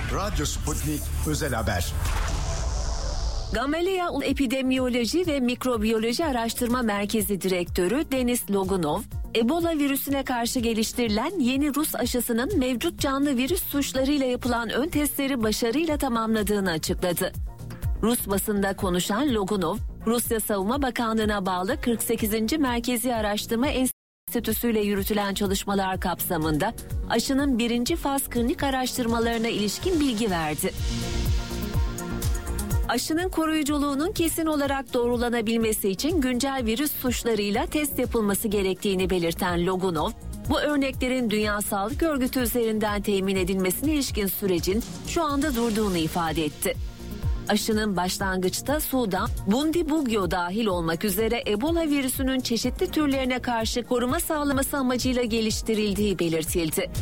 Radyo Sputnik Özel Haber. Gamaleya Epidemiyoloji ve Mikrobiyoloji Araştırma Merkezi Direktörü Denis Logunov, Ebola virüsüne karşı geliştirilen yeni Rus aşısının mevcut canlı virüs suçlarıyla yapılan ön testleri başarıyla tamamladığını açıkladı. Rus basında konuşan Logunov, Rusya Savunma Bakanlığı'na bağlı 48. Merkezi Araştırma Enstitüsü'yle yürütülen çalışmalar kapsamında aşının 1. faz klinik araştırmalarına ilişkin bilgi verdi. Aşının koruyuculuğunun kesin olarak doğrulanabilmesi için güncel virüs suçlarıyla test yapılması gerektiğini belirten Logunov, bu örneklerin Dünya Sağlık Örgütü üzerinden temin edilmesine ilişkin sürecin şu anda durduğunu ifade etti. Aşının başlangıçta Sudan, Bundibugyo dahil olmak üzere Ebola virüsünün çeşitli türlerine karşı koruma sağlaması amacıyla geliştirildiği belirtildi.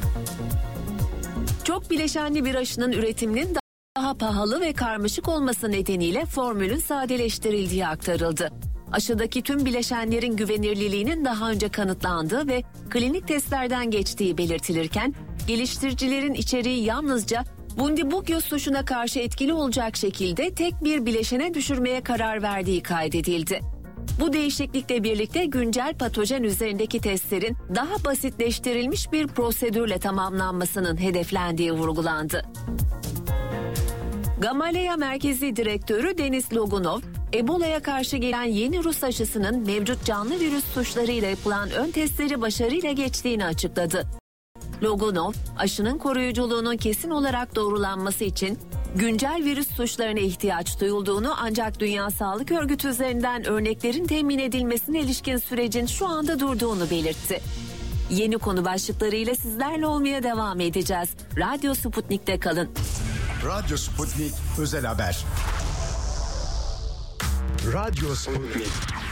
Çok bileşenli bir aşının üretiminin daha pahalı ve karmaşık olması nedeniyle formülün sadeleştirildiği aktarıldı. Aşıdaki tüm bileşenlerin güvenilirliğinin daha önce kanıtlandığı ve klinik testlerden geçtiği belirtilirken, geliştiricilerin içeriği yalnızca Bundibugyo suçuna karşı etkili olacak şekilde tek bir bileşene düşürmeye karar verdiği kaydedildi. Bu değişiklikle birlikte güncel patojen üzerindeki testlerin daha basitleştirilmiş bir prosedürle tamamlanmasının hedeflendiği vurgulandı. Gamaleya Merkezi Direktörü Denis Logunov, Ebola'ya karşı gelen yeni Rus aşısının mevcut canlı virüs suçlarıyla yapılan ön testleri başarıyla geçtiğini açıkladı. Logunov, aşının koruyuculuğunun kesin olarak doğrulanması için güncel virüs suçlarına ihtiyaç duyulduğunu ancak Dünya Sağlık Örgütü üzerinden örneklerin temin edilmesine ilişkin sürecin şu anda durduğunu belirtti. Yeni konu başlıklarıyla sizlerle olmaya devam edeceğiz. Radyo Sputnik'te kalın. Radyo Sputnik Özel Haber. Radyo Sputnik.